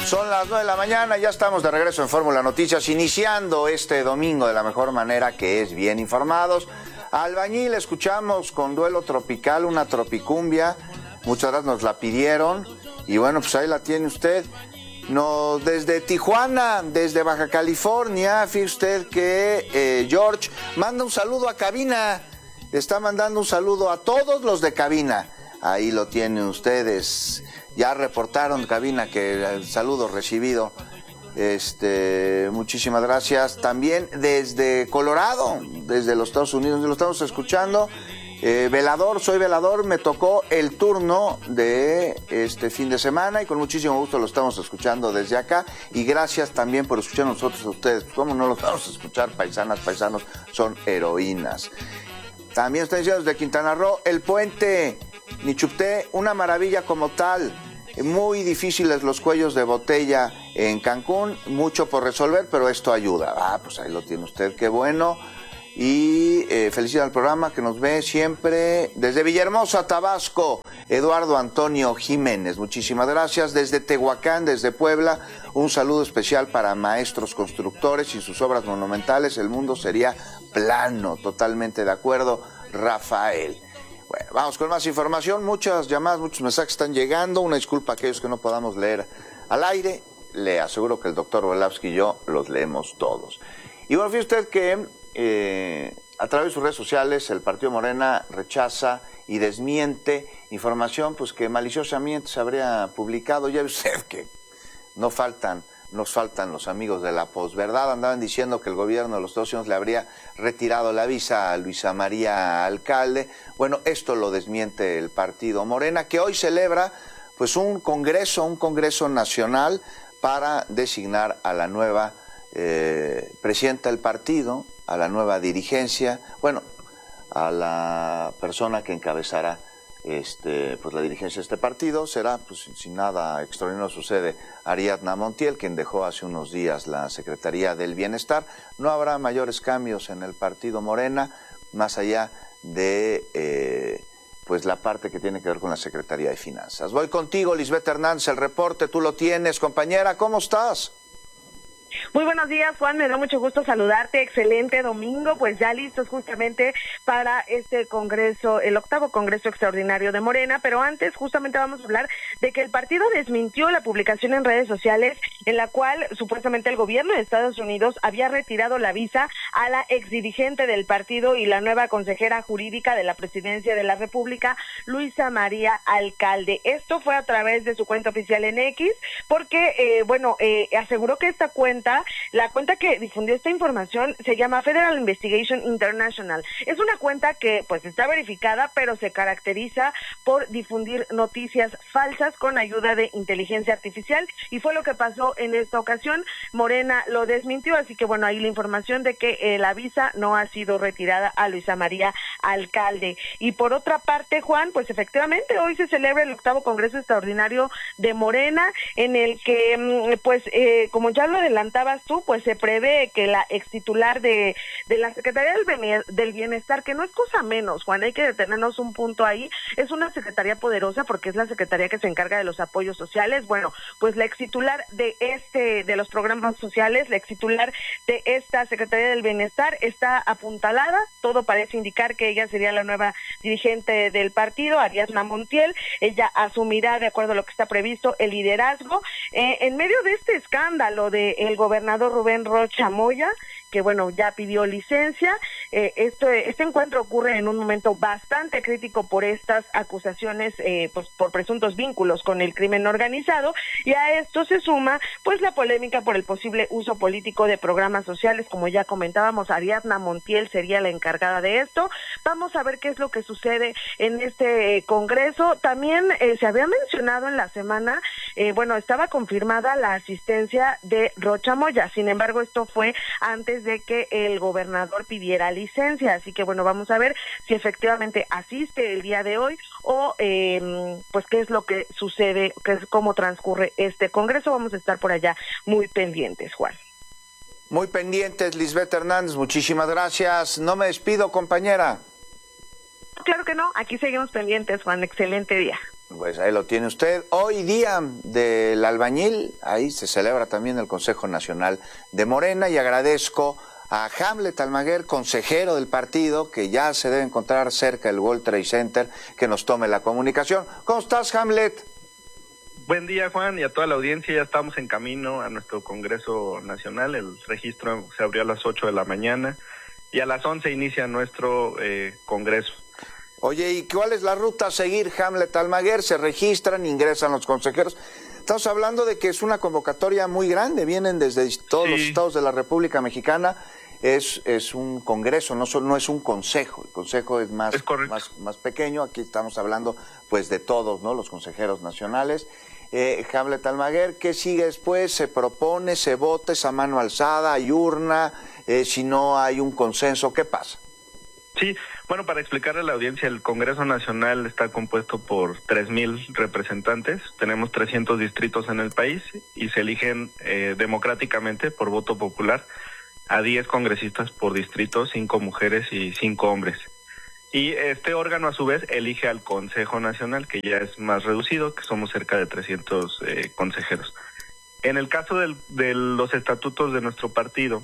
Son las 9 de la mañana, ya estamos de regreso en Fórmula Noticias, iniciando este domingo de la mejor manera, que es bien informados. Albañil, escuchamos con Duelo Tropical, una tropicumbia, muchas gracias, nos la pidieron, y bueno, pues ahí la tiene usted. No, desde Tijuana, desde Baja California, fíjese usted que George manda un saludo a cabina, está mandando un saludo a todos los de cabina. Ahí lo tienen ustedes, ya reportaron cabina que el saludo recibido. Muchísimas gracias. También desde Colorado, desde los Estados Unidos, lo estamos escuchando. Velador, soy velador, me tocó el turno de este fin de semana y con muchísimo gusto lo estamos escuchando desde acá, y gracias también por escuchar a nosotros, a ustedes. ¿Cómo no los vamos a escuchar? Paisanas, paisanos, son heroínas. También están diciendo desde Quintana Roo, el puente Nichupté, una maravilla como tal. Muy difíciles los cuellos de botella en Cancún, mucho por resolver, pero esto ayuda. Pues ahí lo tiene usted, qué bueno. Y felicidades al programa que nos ve siempre desde Villahermosa, Tabasco, Eduardo Antonio Jiménez, muchísimas gracias. Desde Tehuacán, desde Puebla, un saludo especial para maestros constructores y sus obras monumentales. El mundo sería plano, totalmente de acuerdo, Rafael. Bueno, vamos con más información, muchas llamadas, muchos mensajes están llegando. Una disculpa a aquellos que no podamos leer al aire, le aseguro que el doctor Volavsky y yo los leemos todos. Y bueno, fíjese usted que a través de sus redes sociales el partido Morena rechaza y desmiente información pues que maliciosamente se habría publicado. Ya ve usted que nos faltan los amigos de la posverdad. Andaban diciendo que el gobierno de los Estados Unidos le habría retirado la visa a Luisa María Alcalde. Bueno, esto lo desmiente el partido Morena, que hoy celebra pues un congreso nacional para designar a la nueva presidenta del partido, a la nueva dirigencia, bueno, a la persona que encabezará pues la dirigencia de este partido. Será, pues si nada extraordinario sucede, Ariadna Montiel, quien dejó hace unos días la Secretaría del Bienestar. No habrá mayores cambios en el partido Morena, más allá de pues la parte que tiene que ver con la Secretaría de Finanzas. Voy contigo, Lisbeth Hernández, el reporte, tú lo tienes, compañera, ¿cómo estás? Muy buenos días, Juan, me da mucho gusto saludarte, excelente domingo, pues ya listos justamente para este congreso, el 8º Congreso Extraordinario de Morena, pero antes justamente vamos a hablar de que el partido desmintió la publicación en redes sociales en la cual supuestamente el gobierno de Estados Unidos había retirado la visa a la exdirigente del partido y la nueva consejera jurídica de la Presidencia de la República, Luisa María Alcalde. Esto fue a través de su cuenta oficial en X, porque, aseguró que esta cuenta, la cuenta que difundió esta información se llama Federal Investigation International. Es una cuenta que pues está verificada, pero se caracteriza por difundir noticias falsas con ayuda de inteligencia artificial, y fue lo que pasó en esta ocasión. Morena lo desmintió, así que bueno, ahí la información de que la visa no ha sido retirada a Luisa María Alcalde. Y por otra parte, Juan, pues efectivamente hoy se celebra el 8º Congreso Extraordinario de Morena, en el que como ya lo adelantabas tú, pues se prevé que la extitular de la Secretaría del Bienestar, que no es cosa menos, Juan, hay que detenernos un punto ahí, es una secretaría poderosa porque es la secretaría que se encarga de los apoyos sociales. Bueno, pues la extitular de los programas sociales, la extitular de esta Secretaría del Bienestar está apuntalada. Todo parece indicar que ella sería la nueva dirigente del partido, Ariadna Montiel. Ella asumirá, de acuerdo a lo que está previsto, el liderazgo en medio de este escándalo del gobernador Rubén Rocha Moya, que bueno, ya pidió licencia. Este encuentro ocurre en un momento bastante crítico por estas acusaciones, pues por presuntos vínculos con el crimen organizado, y a esto se suma pues la polémica por el posible uso político de programas sociales. Como ya comentábamos, Ariadna Montiel sería la encargada de esto. Vamos a ver qué es lo que sucede en este congreso. También se había mencionado en la semana, estaba confirmada la asistencia de Rocha Moya. Sin embargo, esto fue antes de que el gobernador pidiera licencia, así que bueno, vamos a ver si efectivamente asiste el día de hoy o pues qué es lo que sucede, cómo transcurre este congreso. Vamos a estar por allá muy pendientes, Juan. Muy pendientes, Lisbeth Hernández, muchísimas gracias. No me despido, compañera. Claro que no, aquí seguimos pendientes, Juan, excelente día. Pues ahí lo tiene usted. Hoy día del albañil, ahí se celebra también el Consejo Nacional de Morena y agradezco a Hamlet Almaguer, consejero del partido, que ya se debe encontrar cerca del World Trade Center, que nos tome la comunicación. ¿Cómo estás, Hamlet? Buen día, Juan, y a toda la audiencia. Ya estamos en camino a nuestro Congreso Nacional. El registro se abrió a las 8 de la mañana y a las 11 inicia nuestro Congreso. Oye, ¿y cuál es la ruta a seguir, Hamlet Almaguer? ¿Se registran, ingresan los consejeros? Estamos hablando de que es una convocatoria muy grande, vienen desde todos los estados de la República Mexicana. Es un congreso, no es un consejo. El consejo es más pequeño. Aquí estamos hablando pues de todos, ¿no? Los consejeros nacionales. Hamlet Almaguer, ¿qué sigue después? ¿Se propone, se vota, es a mano alzada, hay urna? Si no hay un consenso, ¿qué pasa? Sí, bueno, para explicarle a la audiencia, el Congreso Nacional está compuesto por 3,000 representantes. Tenemos 300 distritos en el país y se eligen democráticamente por voto popular a 10 congresistas por distrito, 5 mujeres y 5 hombres. Y este órgano, a su vez, elige al Consejo Nacional, que ya es más reducido, que somos cerca de 300 consejeros. En el caso de los estatutos de nuestro partido,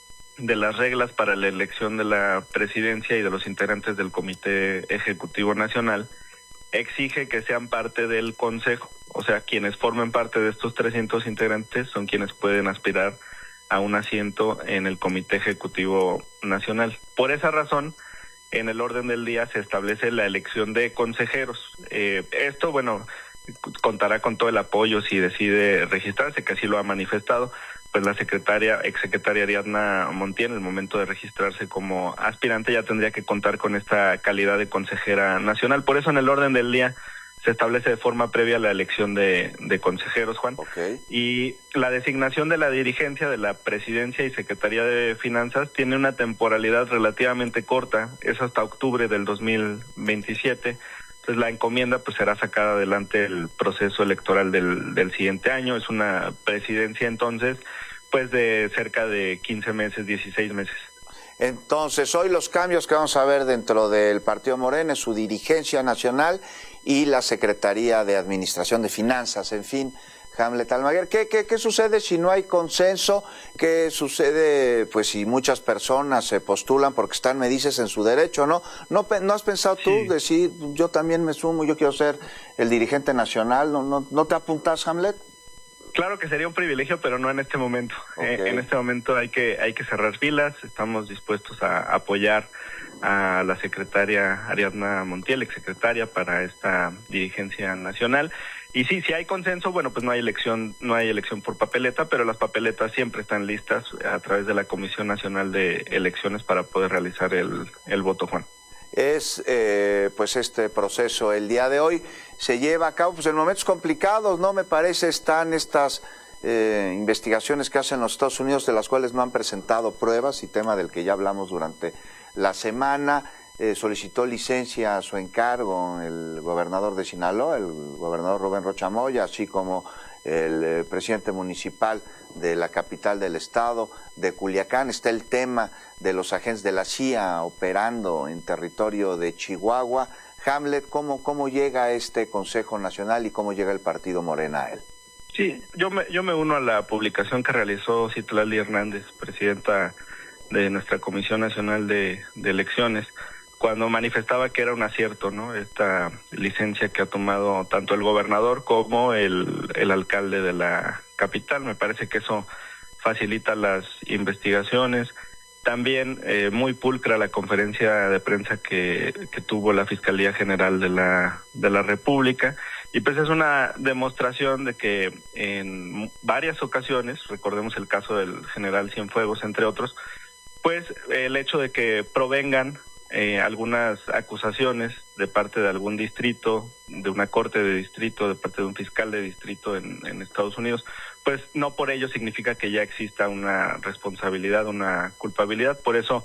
de las reglas para la elección de la presidencia y de los integrantes del Comité Ejecutivo Nacional, exige que sean parte del Consejo. O sea, quienes formen parte de estos 300 integrantes son quienes pueden aspirar a un asiento en el Comité Ejecutivo Nacional. Por esa razón, en el orden del día se establece la elección de consejeros. Esto, bueno, contará con todo el apoyo si decide registrarse, que así lo ha manifestado, pues la exsecretaria Ariadna Montiel, en el momento de registrarse como aspirante, ya tendría que contar con esta calidad de consejera nacional. Por eso en el orden del día se establece de forma previa la elección de consejeros, Juan. Okay. Y la designación de la dirigencia de la Presidencia y Secretaría de Finanzas tiene una temporalidad relativamente corta, es hasta octubre del 2027. Entonces la encomienda pues será sacada adelante el proceso electoral del siguiente año. Es una presidencia entonces pues de cerca de 15 meses, 16 meses. Entonces, hoy los cambios que vamos a ver dentro del Partido Morena es su dirigencia nacional y la Secretaría de Administración de Finanzas, en fin, Hamlet Almaguer. ¿Qué sucede si no hay consenso? ¿Qué sucede pues si muchas personas se postulan porque están, me dices, en su derecho, ¿no? ¿No has pensado tú decir, yo también me sumo, yo quiero ser el dirigente nacional? ¿No te apuntas, Hamlet? Claro que sería un privilegio, pero no en este momento. Okay. En este momento hay que cerrar filas. Estamos dispuestos a apoyar a la secretaria Ariadna Montiel, exsecretaria, para esta dirigencia nacional. Y sí, si hay consenso, bueno, pues no hay elección por papeleta, pero las papeletas siempre están listas a través de la Comisión Nacional de Elecciones para poder realizar el voto, Juan. Es pues este proceso el día de hoy se lleva a cabo pues en momentos complicados, ¿no? Me parece están estas investigaciones que hacen los Estados Unidos, de las cuales no han presentado pruebas, y tema del que ya hablamos durante la semana. Solicitó licencia a su encargo el gobernador de Sinaloa, el gobernador Rubén Rocha Moya, así como el presidente municipal de la capital del estado, de Culiacán. Está el tema de los agentes de la CIA operando en territorio de Chihuahua. Hamlet, ¿cómo llega este Consejo Nacional y cómo llega el Partido Morena a él? Sí, yo me uno a la publicación que realizó Citlali Hernández, presidenta de nuestra Comisión Nacional de Elecciones, cuando manifestaba que era un acierto, ¿no? Esta licencia que ha tomado tanto el gobernador como el alcalde de la capital. Me parece que eso facilita las investigaciones. También muy pulcra la conferencia de prensa que tuvo la Fiscalía General de la República, y pues es una demostración de que en varias ocasiones, recordemos el caso del general Cienfuegos, entre otros, pues el hecho de que provengan algunas acusaciones de parte de algún distrito, de una corte de distrito, de parte de un fiscal de distrito en Estados Unidos, pues no por ello significa que ya exista una responsabilidad, una culpabilidad. Por eso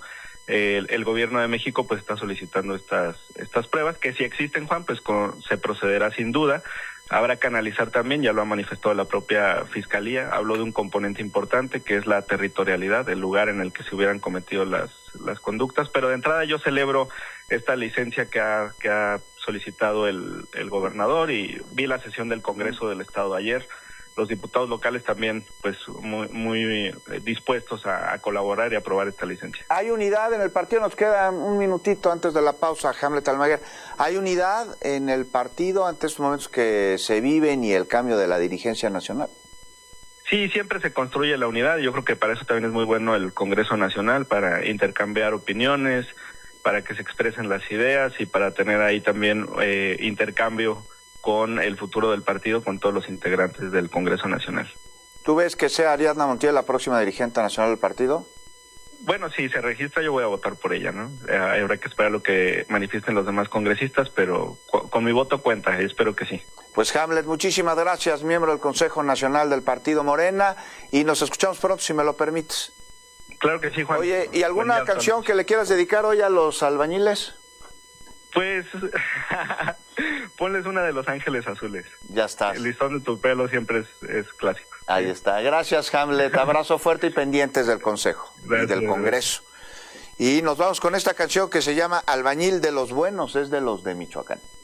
el gobierno de México pues está solicitando estas pruebas, que si existen, Juan, pues se procederá sin duda. Habrá que analizar también, ya lo ha manifestado la propia Fiscalía, habló de un componente importante que es la territorialidad, el lugar en el que se hubieran cometido las conductas, pero de entrada yo celebro esta licencia que ha solicitado el gobernador, y vi la sesión del Congreso del Estado ayer. Los diputados locales también, pues, muy dispuestos a colaborar y aprobar esta licencia. ¿Hay unidad en el partido? Nos queda un minutito antes de la pausa, Hamlet Almaguer. ¿Hay unidad en el partido ante estos momentos que se viven y el cambio de la dirigencia nacional? Sí, siempre se construye la unidad. Yo creo que para eso también es muy bueno el Congreso Nacional, para intercambiar opiniones, para que se expresen las ideas y para tener ahí también intercambio con el futuro del partido, con todos los integrantes del Congreso Nacional. ¿Tú ves que sea Ariadna Montiel la próxima dirigente nacional del partido? Bueno, si se registra yo voy a votar por ella, ¿no? Habrá que esperar lo que manifiesten los demás congresistas, pero con mi voto cuenta, espero que sí. Pues Hamlet, muchísimas gracias, miembro del Consejo Nacional del Partido Morena, y nos escuchamos pronto, si me lo permites. Claro que sí, Juan. Oye, ¿y alguna canción que le quieras dedicar hoy a los albañiles? Pues ponles una de Los Ángeles Azules. Ya estás. El listón de tu pelo siempre es clásico. Ahí está. Gracias, Hamlet. Abrazo fuerte y pendientes del Consejo. Gracias, y del Congreso. Y nos vamos con esta canción que se llama Albañil de los Buenos, es de los de Michoacán.